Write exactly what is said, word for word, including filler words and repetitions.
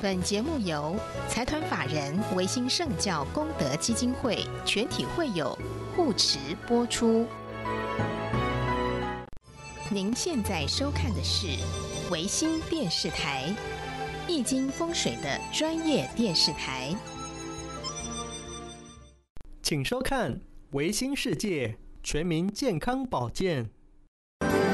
本节目由财团法人维新圣教功德基金会全体会友护持播出。您现在收看的是维新电视台，易经风水的专业电视台。 请收看维新世界全民健康保健。